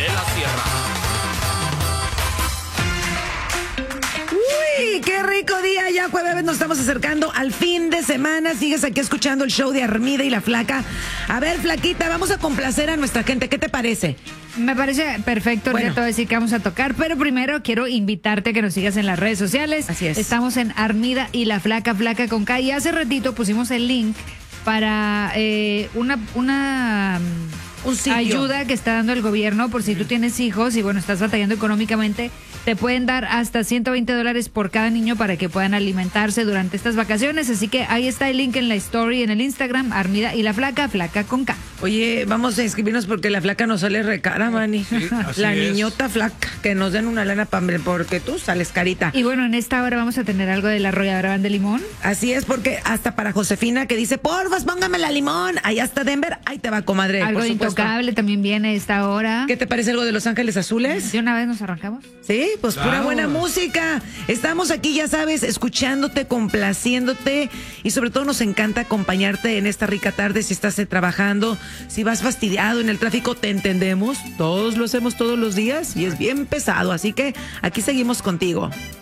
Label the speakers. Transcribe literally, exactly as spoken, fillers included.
Speaker 1: de la Sierra.
Speaker 2: Uy, qué rico día, ya jueves nos estamos acercando al fin de semana. Sigues aquí escuchando el show de Armida y la Flaca. A ver, Flaquita, vamos a complacer a nuestra gente, ¿qué te parece?
Speaker 3: Me parece perfecto,
Speaker 2: Bueno.
Speaker 3: ya te voy a decir que vamos a tocar, pero primero quiero invitarte a que nos sigas en las redes sociales.
Speaker 2: Así es.
Speaker 3: Estamos en Armida y la Flaca, Flaca con K, y hace ratito pusimos el link para eh, una, una
Speaker 2: Un sitio.
Speaker 3: ayuda que está dando el gobierno por si tú tienes hijos y bueno, estás batallando económicamente. Te pueden dar hasta ciento veinte dólares por cada niño para que puedan alimentarse durante estas vacaciones. Así que ahí está el link en la story, en el Instagram, Armida y la Flaca, Flaca con K.
Speaker 2: Oye, vamos a inscribirnos porque la Flaca nos sale recara, Manny.
Speaker 1: Sí, así
Speaker 2: la
Speaker 1: es.
Speaker 2: niñota Flaca, que nos den una lana para porque tú sales carita.
Speaker 3: Y bueno, en esta hora vamos a tener algo de la arrolladora Van de Limón.
Speaker 2: Así es, porque hasta para Josefina que dice, porfas, póngame la limón. Allá está Denver, ahí te va, comadre.
Speaker 3: Algo
Speaker 2: por
Speaker 3: de
Speaker 2: supuesto.
Speaker 3: Intocable también viene a esta hora.
Speaker 2: ¿Qué te parece algo de Los Ángeles Azules?
Speaker 3: ¿De una vez nos arrancamos?
Speaker 2: Sí, pues pura
Speaker 1: Claro.
Speaker 2: buena música. Estamos aquí, ya sabes, escuchándote, complaciéndote y sobre todo nos encanta acompañarte en esta rica tarde si estás eh, trabajando, si vas fastidiado en el tráfico, te entendemos. Todos lo hacemos todos los días y es bien pesado, así que aquí seguimos contigo.